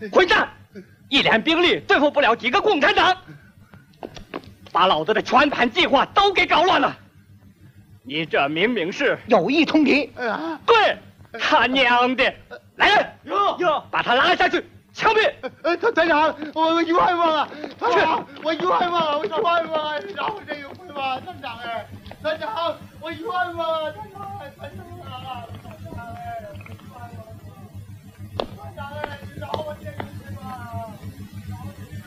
混账！一连兵力对付不了几个共产党，把老子的全盘计划都给搞乱了。你这明明是有意通敌。 对，他娘的！来人，把他拉下去枪毙！ 团长，我冤枉啊！团长，我冤枉啊！我冤枉啊！饶我这一回吧，团长哎，团长，我冤